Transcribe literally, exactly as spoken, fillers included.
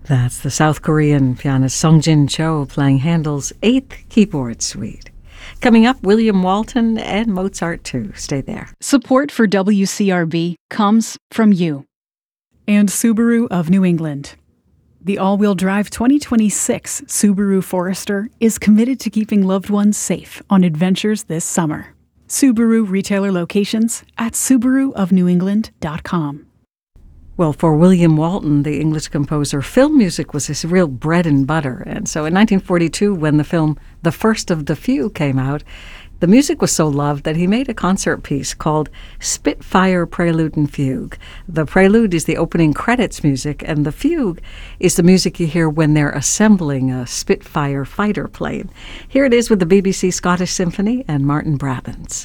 That's the South Korean pianist Sung Jin Cho playing Handel's Eighth Keyboard Suite. Coming up, William Walton and Mozart too. Stay there. Support for W C R B comes from you. And Subaru of New England. The all-wheel drive twenty twenty-six Subaru Forester is committed to keeping loved ones safe on adventures this summer. Subaru retailer locations at subaru of new england dot com. Well, for William Walton, the English composer, film music was his real bread and butter. And so in nineteen forty-two, when the film The First of the Few came out, the music was so loved that he made a concert piece called Spitfire Prelude and Fugue. The prelude is the opening credits music, and the fugue is the music you hear when they're assembling a Spitfire fighter plane. Here it is with the B B C Scottish Symphony and Martin Brabants.